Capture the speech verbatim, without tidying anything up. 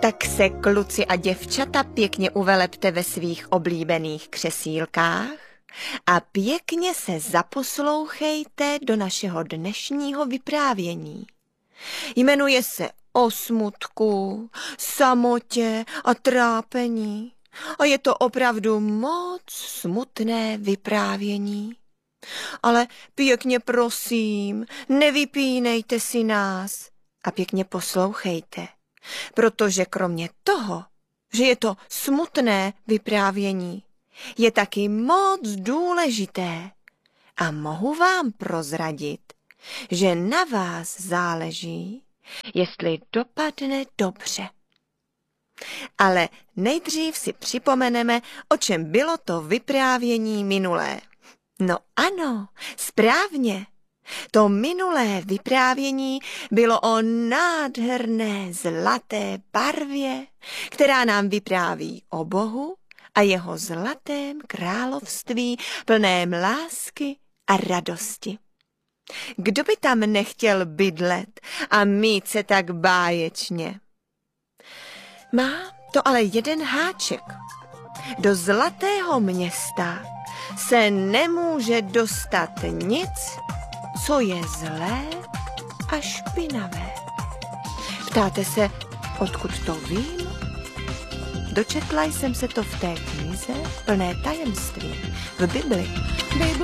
Tak se kluci a děvčata pěkně uvelepte ve svých oblíbených křesílkách a pěkně se zaposlouchejte do našeho dnešního vyprávění. Jmenuje se O smutku, samotě a trápení a je to opravdu moc smutné vyprávění. Ale pěkně prosím, nevypínejte si nás a pěkně poslouchejte, protože kromě toho, že je to smutné vyprávění, je taky moc důležité a mohu vám prozradit, že na vás záleží, jestli dopadne dobře. Ale nejdřív si připomeneme, o čem bylo to vyprávění minulé. No ano, správně. To minulé vyprávění bylo o nádherné zlaté barvě, která nám vypráví o Bohu a jeho zlatém království plném lásky a radosti. Kdo by tam nechtěl bydlet a mít se tak báječně? Má to ale jeden háček. Do zlatého města se nemůže dostat nic, co je zlé a špinavé. Ptáte se, odkud to vím? Dočetla jsem se to v té knize plné tajemství v Bibli.